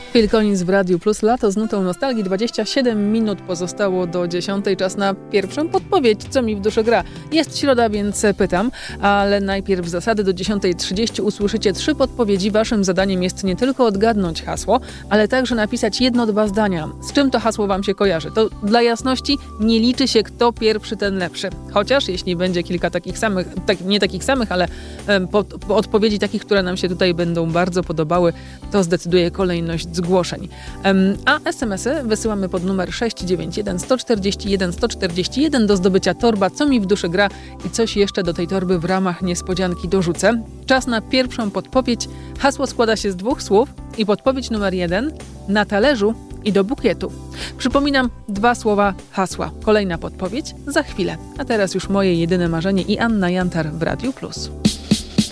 Phil Collins w Radiu Plus, lato z nutą nostalgii. 27 minut pozostało do 10. Czas na pierwszą podpowiedź, co mi w duszy gra. Jest środa, więc pytam, ale najpierw zasady. Do 10:30 usłyszycie 3 podpowiedzi. Waszym zadaniem jest nie tylko odgadnąć hasło, ale także napisać 1-2 zdania. Z czym to hasło wam się kojarzy? To dla jasności nie liczy się, kto pierwszy, ten lepszy. Chociaż jeśli będzie kilka takich samych, nie takich samych, ale odpowiedzi takich, które nam się tutaj będą bardzo podobały, to zdecyduje kolejność zgłoszeń. A SMS-y wysyłamy pod numer 691 141 141 do zdobycia torba Co mi w duszy gra i coś jeszcze do tej torby w ramach niespodzianki dorzucę. Czas na pierwszą podpowiedź. Hasło składa się z 2 słów i podpowiedź numer 1: na talerzu i do bukietu. Przypominam, 2 słowa hasła. Kolejna podpowiedź za chwilę. A teraz już moje jedyne marzenie i Anna Jantar w Radiu Plus.